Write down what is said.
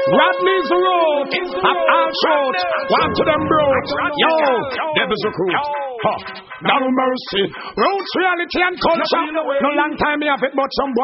Rodney's road. Up all short. Walk to them broad. Yo, devil's recruit. No mercy. Roots, reality, and culture. No long time me have it, but some boy